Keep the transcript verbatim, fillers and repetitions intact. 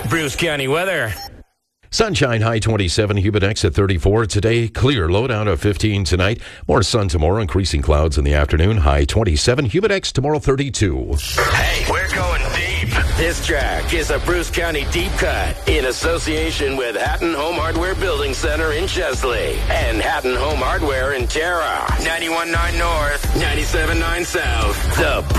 Bruce County weather. Sunshine, high twenty-seven, Humidex at thirty-four. Today, clear, low down to fifteen tonight. More sun tomorrow, increasing clouds in the afternoon. High twenty-seven, Humidex tomorrow thirty-two. Hey, we're going deep. This track is a Bruce County deep cut in association with Hatton Home Hardware Building Center in Chesley and Hatton Home Hardware in Tara. ninety-one point nine North, ninety-seven point nine South. The